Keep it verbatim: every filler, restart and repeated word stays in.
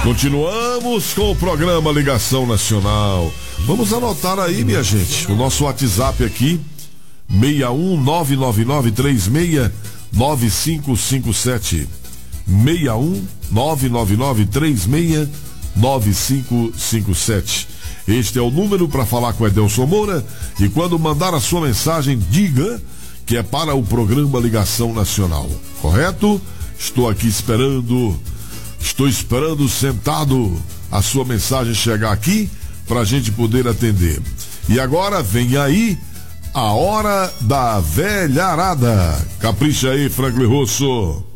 Continuamos com o programa Ligação Nacional. Vamos anotar aí, minha gente, o nosso WhatsApp aqui, seis um nove nove nove três seis nove cinco cinco sete. seis um nove nove nove três seis nove cinco cinco sete. Este é o número para falar com Edelson Moura, e quando mandar a sua mensagem, diga que é para o programa Ligação Nacional, correto? Estou aqui esperando, estou esperando sentado a sua mensagem chegar aqui para a gente poder atender. E agora vem aí a hora da velharada. Capricha aí, Franklin Rosso.